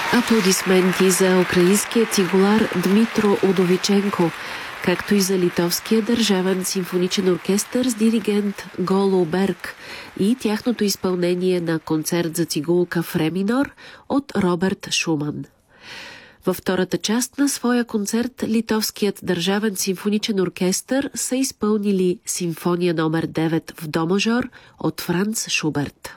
Аплодисменти за украинския цигулар Дмитро Удовиченко, както и за литовския държавен симфоничен оркестър с диригент Голо Берг и тяхното изпълнение на концерт за цигулка в ре минор от Роберт Шуман. Във втората част на своя концерт литовският държавен симфоничен оркестър са изпълнили симфония номер 9 в до мажор от Франц Шуберт.